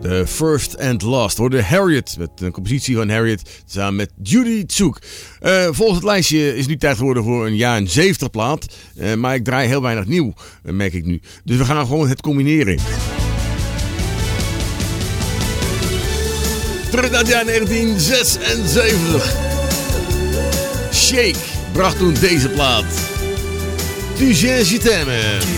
The First and Last. Hoorde Harriet met een compositie van Harriet samen met Judy Zoek. Volgens het lijstje is nu tijd geworden voor een jaren 70 plaat. Maar ik draai heel weinig nieuw, merk ik nu. Dus we gaan gewoon het combineren. Terug naar het jaar 1976. Shake bracht toen deze plaat. Tu sais, je t'aime.